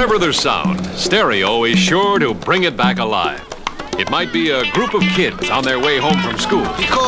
Wherever there's sound, stereo is sure to bring it back alive. It might be a group of kids on their way home from school.